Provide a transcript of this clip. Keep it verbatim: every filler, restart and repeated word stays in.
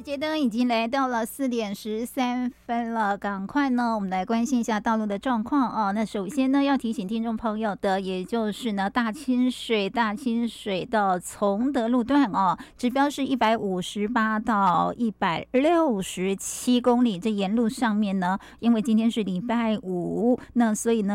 节呢已经来到了四点十三分了，赶快呢，我们来关心一下道路的状况哦。那首先呢，要提醒听众朋友的，也就是呢，大清水大清水到崇德路段哦，指标是一百五十八到一百六十七公里。这沿路上面呢，因为今天是礼拜五，那所以呢。